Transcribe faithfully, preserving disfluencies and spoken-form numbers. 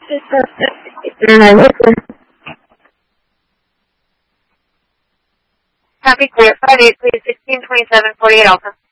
Copy clear. five eight, please. sixteen twenty-seven, forty-eight Alpha.